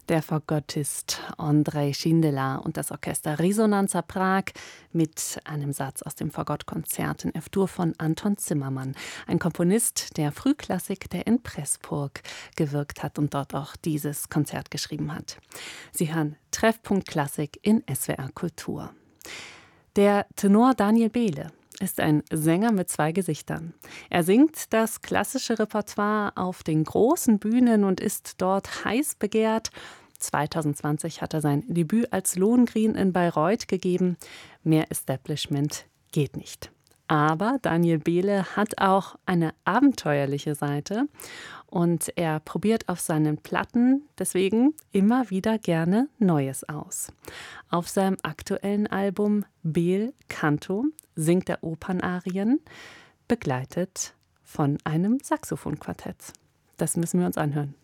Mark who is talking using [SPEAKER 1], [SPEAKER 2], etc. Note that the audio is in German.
[SPEAKER 1] Der Fagottist Ondřej Šindela und das Orchester Resonanza Prag mit einem Satz aus dem Fagottkonzert in F-Dur von Anton Zimmermann, ein Komponist der Frühklassik, der in Pressburg gewirkt hat und dort auch dieses Konzert geschrieben hat. Sie hören Treffpunkt Klassik in SWR Kultur. Der Tenor Daniel Behle ist ein Sänger mit zwei Gesichtern. Er singt das klassische Repertoire auf den großen Bühnen und ist dort heiß begehrt. 2020 hat er sein Debüt als Lohengrin in Bayreuth gegeben. Mehr Establishment geht nicht. Aber Daniel Behle hat auch eine abenteuerliche Seite und er probiert auf seinen Platten deswegen immer wieder gerne Neues aus. Auf seinem aktuellen Album Behl Canto singt er Opernarien, begleitet von einem Saxophonquartett. Das müssen wir uns anhören.